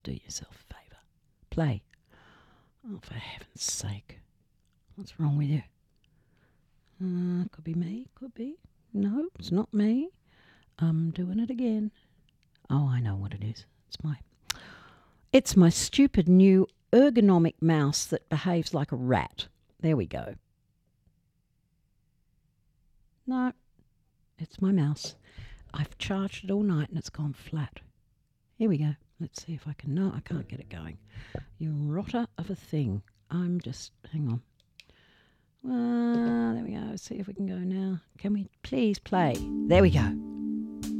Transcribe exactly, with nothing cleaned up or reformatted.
Do yourself a favour. Play. Oh, for heaven's sake. What's wrong with you? Uh, could be me, could be. No, it's not me. I'm doing it again. Oh, I know what it is. It's my... It's my stupid new ergonomic mouse that behaves like a rat. There we go. No, it's my mouse. I've charged it all night and it's gone flat. Here we go. Let's see if I can... No, I can't get it going. You rotter of a thing. I'm just... Hang on. Well, there we go. See if we can go now. Can we please play? There we go.